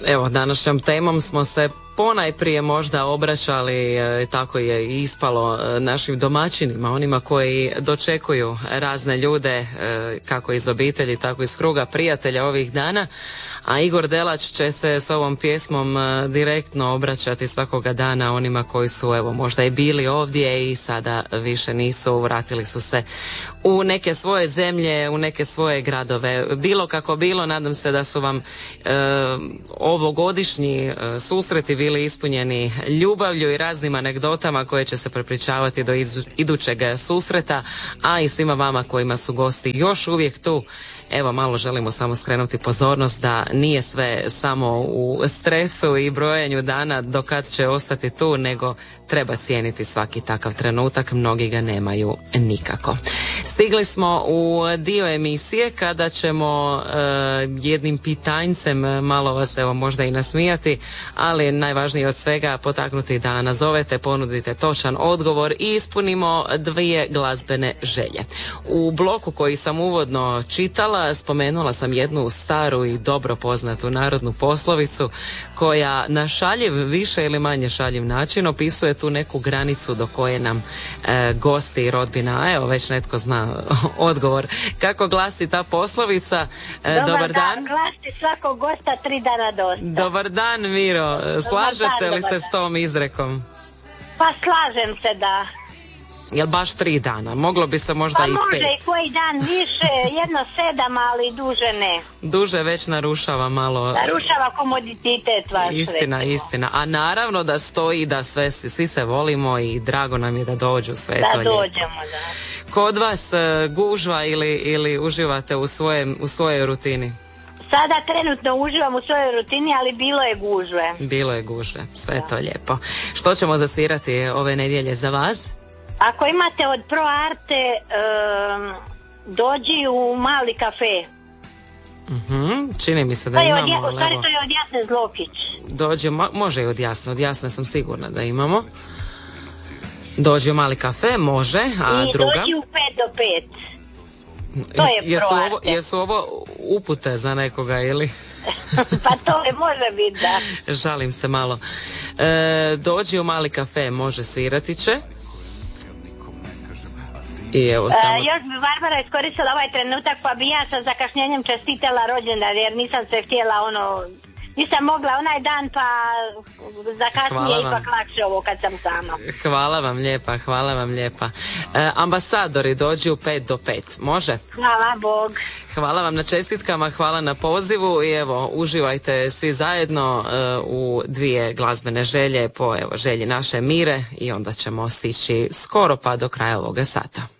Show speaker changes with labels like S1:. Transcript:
S1: Evo, današnjom temom smo se ponajprije možda obraćali, tako je ispalo, našim domaćinima, onima koji dočekuju razne ljude, kako iz obitelji, tako iz kruga prijatelja ovih dana, a Igor Delać će se s ovom pjesmom direktno obraćati svakoga dana onima koji su, evo, možda i bili ovdje i sada više nisu, vratili su se u neke svoje zemlje, u neke svoje gradove. Bilo kako bilo, nadam se da su vam ovogodišnji susreti bili ispunjeni ljubavlju i raznim anegdotama koje će se prepričavati do idućeg susreta, a i svima vama kojima su gosti još uvijek tu. Evo, malo želimo samo skrenuti pozornost da nije sve samo u stresu i brojenju dana do kad će ostati tu, nego treba cijeniti svaki takav trenutak, mnogi ga nemaju nikako. Stigli smo u dio emisije kada ćemo jednim pitanjcem malo vas, evo, možda i nasmijati, ali najvažnije od svega potaknuti da nazovete, ponudite točan odgovor i ispunimo 2 glazbene želje. U bloku koji sam uvodno čitala spomenula sam jednu staru i dobro poznatu narodnu poslovicu koja na šaljiv, više ili manje šaljiv način opisuje tu neku granicu do koje nam gosti i rodbina, a evo već netko zna odgovor. Kako glasi ta poslovica? Dobar dan.
S2: Glasi svakog gosta 3 dana dosta.
S1: Dobar dan, Miro. Slažete li se s tom izrekom?
S2: Pa slažem se, da.
S1: Jel baš 3 dana? Moglo bi se možda
S2: pa
S1: i 5.
S2: Može i koji dan više, jedno 7, ali duže ne.
S1: Duže već narušava malo.
S2: Narušava komoditet vaš.
S1: Istina. A naravno da stoji da svi se volimo i drago nam je da dođu, sve
S2: da
S1: to lijepo.
S2: Dođemo, da.
S1: Kod vas gužva ili uživate u svojoj rutini?
S2: Sada trenutno uživam u svojoj rutini, ali bilo je gužve.
S1: Bilo je gužve, sve to lijepo. Što ćemo zasvirati ove nedjelje za vas?
S2: Ako imate od Pro Arte, dođi u Mali kafe.
S1: Čini mi se da imamo.
S2: To je od Jasne Zlokić.
S1: Dođi, može i od Jasne sam sigurna da imamo. Dođi u Mali kafe, može, a
S2: i
S1: druga?
S2: Dođi u 5 do 5. To je Pro Arte.
S1: Jesu ovo upute za nekoga ili?
S2: Pa to je, može biti, da.
S1: Žalim se malo. Dođi u Mali kafe, može, svirati će. I evo samo...
S2: Još bi Barbara iskoristila ovaj trenutak, pa bi ja sa zakašnjenjem čestitala rođendan, jer nisam se htjela nisam mogla onaj dan, pa zakasnije ipak lakše ovo kad sam sama.
S1: Hvala vam lijepa. Ambasadori, dođi u 5 do 5, može?
S2: Hvala Bog.
S1: Hvala vam na čestitkama, hvala na pozivu i evo, uživajte svi zajedno u 2 glazbene želje po želji naše Mire i onda ćemo stići skoro pa do kraja ovoga sata.